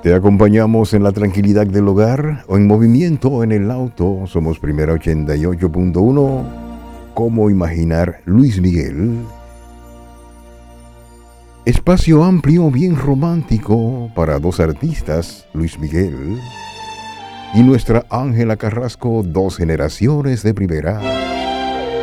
Te acompañamos en la tranquilidad del hogar o en movimiento en el auto. Somos Primera 88.1. ¿Cómo imaginar Luis Miguel? Espacio amplio, bien romántico para dos artistas, Luis Miguel y nuestra Ángela Carrasco, dos generaciones de primera.